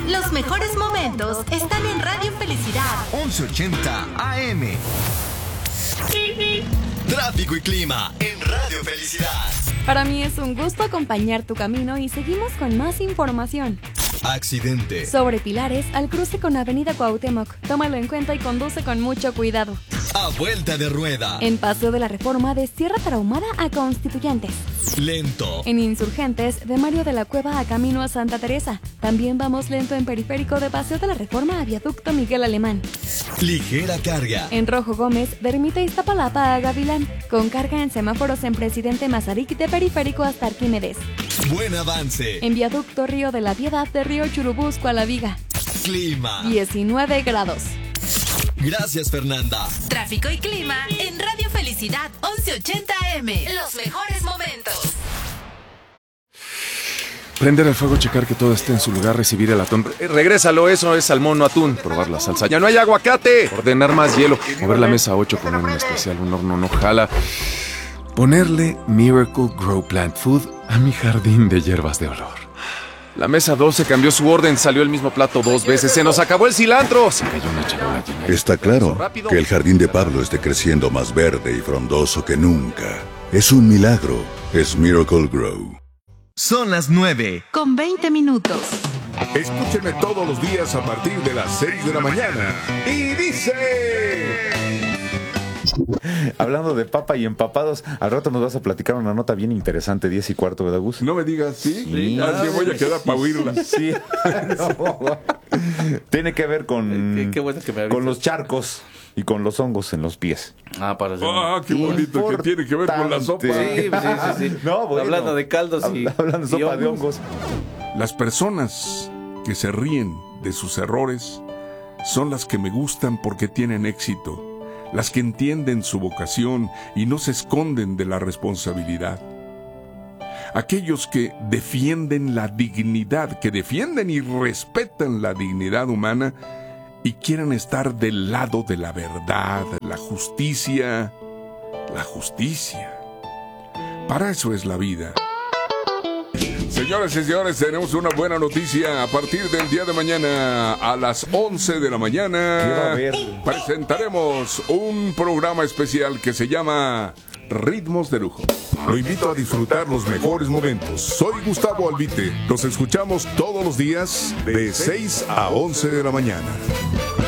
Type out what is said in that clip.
Los mejores momentos están en Radio Felicidad 1180 AM. Tráfico y clima en Radio Felicidad. Para mí es un gusto acompañar tu camino y seguimos con más información. Accidente. Sobre Pilares, al cruce con Avenida Cuauhtémoc. Tómalo en cuenta y conduce con mucho cuidado. A vuelta de rueda. En Paseo de la Reforma, de Sierra Tarahumara a Constituyentes. Lento. En Insurgentes, de Mario de la Cueva a Camino a Santa Teresa. También vamos lento en Periférico, de Paseo de la Reforma a Viaducto Miguel Alemán. Ligera carga. En Rojo Gómez, de Ermita Iztapalapa a Gavilán. Con carga en semáforos en Presidente Mazarik, de Periférico hasta Arquímedes. Buen avance. En Viaducto Río de la Piedad, de Río Churubusco a La Viga. Clima. 19 grados. Gracias, Fernanda. Tráfico y clima en Radio Felicidad 1180 AM. Los mejores momentos. Prender el fuego, checar que todo esté en su lugar, recibir el atún. Regrésalo, eso es salmón, no atún. Probar la salsa. ¡Ya no hay aguacate! Ordenar más hielo. Mover la mesa 8, poner un especial, un horno no jala. Ponerle Miracle Grow Plant Food a mi jardín de hierbas de olor. La mesa 12 cambió su orden, salió el mismo plato 2 veces. ¡Se nos acabó el cilantro! Se cayó una charola llena. Está claro que el jardín de Pablo esté creciendo más verde y frondoso que nunca. Es un milagro. Es Miracle Grow. Son las 9:20. Escúchenme todos los días a partir de las 6 de la mañana. Y dice... Hablando de papa y empapados, al rato nos vas a platicar una nota bien interesante, 10:15, ¿verdad, Gus? No me digas, ¿sí? Sí. Así voy a quedar para oírla. Sí. No. Tiene que ver con, Qué bueno que me con los charcos y con los hongos en los pies. Para hacer... Qué bonito que tiene que ver con la sopa. Sí. No, bueno. Hablando de caldos y... Hablando de sopa de hongos. Las personas que se ríen de sus errores son las que me gustan porque tienen éxito. Las que entienden su vocación y no se esconden de la responsabilidad. Aquellos que defienden la dignidad, que defienden y respetan la dignidad humana y quieren estar del lado de la verdad, la justicia. La justicia. Para eso es la vida. Señoras y señores, tenemos una buena noticia. A partir del día de mañana a las 11 de la mañana ¿Qué va a haber? Presentaremos un programa especial que se llama Ritmos de Lujo. Lo invito a disfrutar los mejores momentos. Soy Gustavo Albite. Nos escuchamos todos los días de 6 a 11 de la mañana.